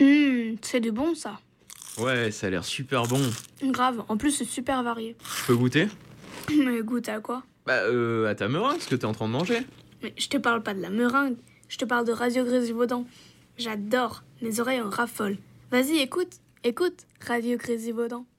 C'est du bon ça. Ouais, ça a l'air super bon. Grave, en plus c'est super varié. Je peux goûter? Mais goûte à quoi? À ta meringue, ce que t'es en train de manger. Mais je te parle pas de la meringue, je te parle de Radio Grésivaudan. J'adore, mes oreilles en raffolent. Vas-y, écoute, Radio Grésivaudan.